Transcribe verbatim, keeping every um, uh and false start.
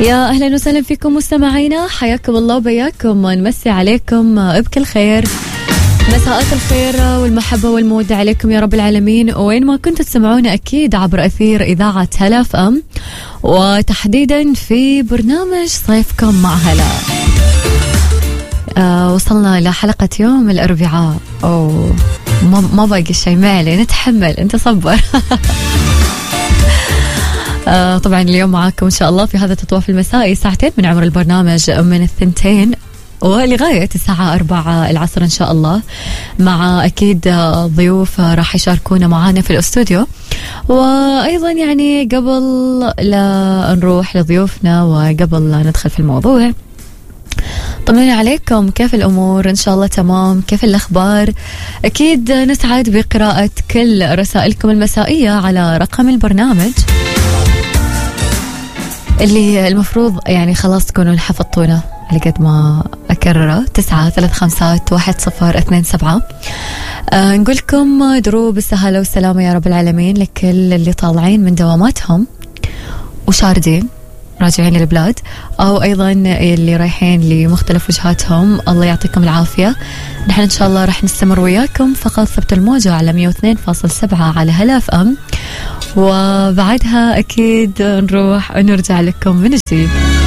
يا أهلا وسهلا فيكم مستمعينا، حياكم الله وبياكم، نمسي عليكم بكل خير، مساءات الخير والمحبة والمودة عليكم يا رب العالمين، وين ما كنتوا تسمعونا أكيد عبر أثير إذاعة هلا اف ام، وتحديدا في برنامج صيفكم مع هلا. آه وصلنا إلى حلقة يوم الأربعاء، أوه ما, ما باقي شيء، ما عليه، نتحمل، انت صبر. آه طبعا اليوم معاكم إن شاء الله في هذا التطواف المسائي، ساعتين من عمر البرنامج من الثنتين ولغاية الساعة أربعة العصر إن شاء الله، مع أكيد ضيوف راح يشاركونا معانا في الأستوديو. وأيضا يعني قبل لا نروح لضيوفنا وقبل لا ندخل في الموضوع، طمنوني عليكم، كيف الأمور؟ إن شاء الله تمام، كيف الأخبار؟ أكيد نسعد بقراءة كل رسائلكم المسائية على رقم البرنامج اللي المفروض يعني خلاص تكونوا حفظتونا على قد ما أكرره، تسعة ثلاث خمسات واحد صفر اثنين سبعة. أه نقولكم دروب السهالة والسلامة يا رب العالمين لكل اللي طالعين من دواماتهم وشاردين راجعين البلاد، أو أيضا اللي رايحين لمختلف وجهاتهم، الله يعطيكم العافية. نحن إن شاء الله راح نستمر وياكم، فقط ثبت الموجة على مية واثنين فاصل سبعة على هلا اف ام، وبعدها أكيد نروح ونرجع لكم من جديد.